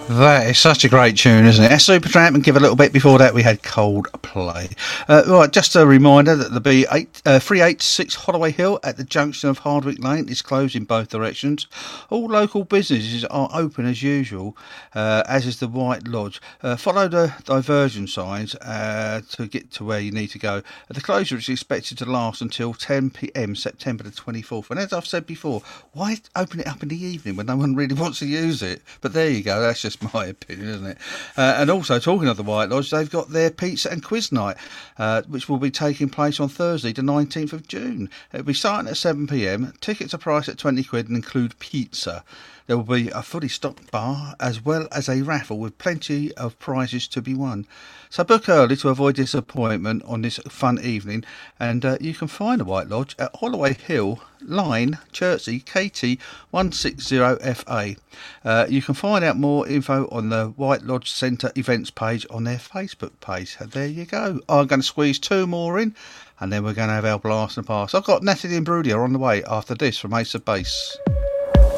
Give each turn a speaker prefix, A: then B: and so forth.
A: That is such a great tune, isn't it? Supertramp, and give a little bit before that we had Coldplay. Right, just a reminder that the B8 386 Holloway Hill at the junction of Hardwick Lane is closed in both directions. All local businesses are open as usual, as is the White Lodge. Follow the diversion signs to get to where you need to go. The closure is expected to last until 10 p.m. September the 24th. And as I've said before, why open it up in the evening when no one really wants to use it? But there you go, that's just my opinion, isn't it? And also, talking of the White Lodge, they've got their pizza and quiz night, which will be taking place on Thursday, the 19th of June. It'll be starting at 7 p.m. Tickets are priced at 20 quid and include pizza. There will be a fully stocked bar as well as a raffle with plenty of prizes to be won. So book early to avoid disappointment on this fun evening, and you can find the White Lodge at Holloway Hill, Line, Chertsey, KT 160FA. You can find out more info on the White Lodge Centre events page on their Facebook page. So there you go. I'm going to squeeze two more in, and then we're going to have our blast and pass. I've got Natalie and Brudia on the way after this from Ace of Base.